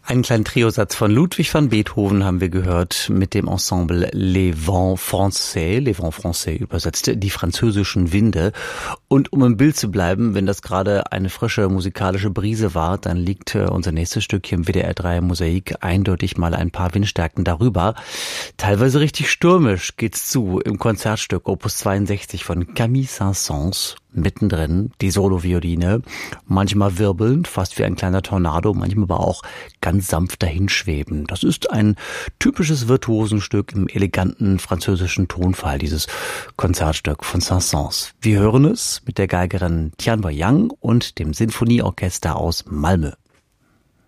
Einen kleinen Triosatz von Ludwig van Beethoven haben wir gehört mit dem Ensemble Les Vents Français übersetzt die französischen Winde. Und um im Bild zu bleiben, wenn das gerade eine frische musikalische Brise war, dann liegt unser nächstes Stück hier im WDR 3 Mosaik eindeutig mal ein paar Windstärken darüber. Teilweise richtig stürmisch geht's zu im Konzertstück Opus 62 von Camille Saint-Saëns. Mittendrin die Solovioline, manchmal wirbelnd, fast wie ein kleiner Tornado, manchmal aber auch ganz sanft dahinschweben. Das ist ein typisches Virtuosenstück im eleganten französischen Tonfall, dieses Konzertstück von Saint-Saëns. Wir hören es mit der Geigerin Tian Boyang und dem Sinfonieorchester aus Malmö.